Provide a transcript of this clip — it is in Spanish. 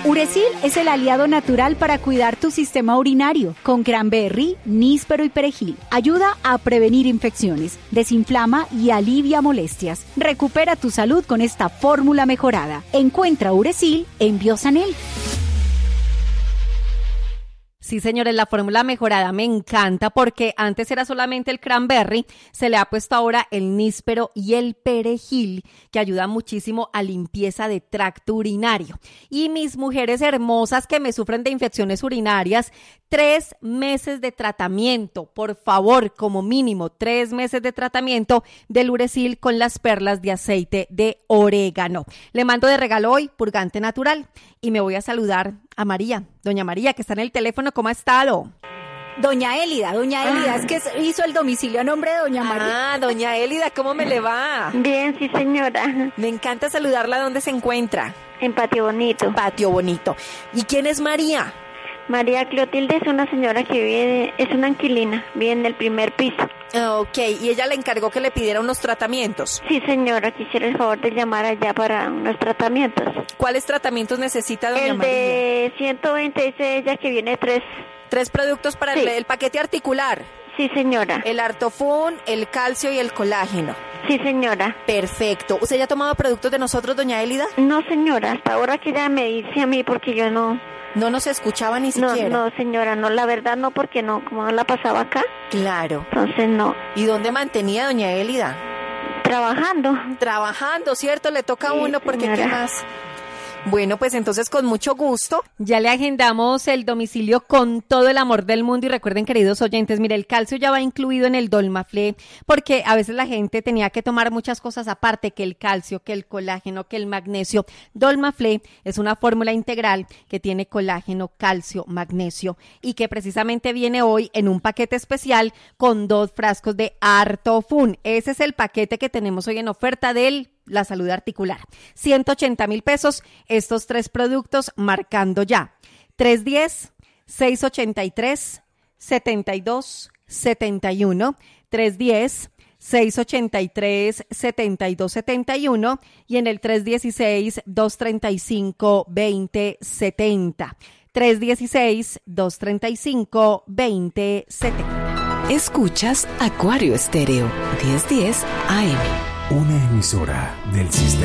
Uresil es el aliado natural para cuidar tu sistema urinario, con cranberry, níspero y perejil. Ayuda a prevenir infecciones, desinflama y alivia molestias. Recupera tu salud con esta fórmula mejorada. Encuentra Uresil en Biosanel. Sí, señores, la fórmula mejorada me encanta porque antes era solamente el cranberry, se le ha puesto ahora el níspero y el perejil, que ayuda muchísimo a limpieza de tracto urinario. Y mis mujeres hermosas que me sufren de infecciones urinarias, 3 meses de tratamiento, por favor, como mínimo 3 meses de tratamiento del Uresil con las perlas de aceite de orégano. Le mando de regalo hoy Purgante Natural y me voy a saludar a María, doña María, que está en el teléfono. ¿Cómo ha estado? Doña Élida, es que hizo el domicilio a nombre de doña María. Doña Élida, ¿cómo me le va? Bien, sí, señora. Me encanta saludarla. ¿Dónde se encuentra? En Patio Bonito. Patio Bonito. ¿Y quién es María? María Clotilde es una señora que vive, es una inquilina, vive en el primer piso. Ok, ¿y ella le encargó que le pidiera unos tratamientos? Sí, señora, quisiera el favor de llamar allá para unos tratamientos. ¿Cuáles tratamientos necesita doña María? El de 120 dice ella que viene 3. 3 productos para sí. el paquete articular. Sí, señora. El Artofun, el calcio y el colágeno. Sí, señora. Perfecto. ¿Usted ya ha tomado productos de nosotros, doña Élida? No, señora, hasta ahora que ella me dice a mí porque yo no... ¿No nos escuchaba ni siquiera? No, señora, no, la verdad no, porque no, como no la pasaba acá. Claro. Entonces no. ¿Y dónde mantenía doña Élida? Trabajando. Trabajando, ¿cierto? Le toca a uno porque señora. ¿qué más? Bueno, pues entonces con mucho gusto. Ya le agendamos el domicilio con todo el amor del mundo y recuerden, queridos oyentes, mire, el calcio ya va incluido en el Dolmaflé porque a veces la gente tenía que tomar muchas cosas aparte, que el calcio, que el colágeno, que el magnesio. Dolmaflé es una fórmula integral que tiene colágeno, calcio, magnesio y que precisamente viene hoy en un paquete especial con 2 frascos de Artofun. Ese es el paquete que tenemos hoy en oferta del la salud articular. 180,000 pesos, estos 3 productos marcando ya. 310-683-7271, 310-683-7271 y en el 316-235-2070. 316-235-2070. Escuchas Acuario Estéreo, 1010 AM. Una emisora del sistema.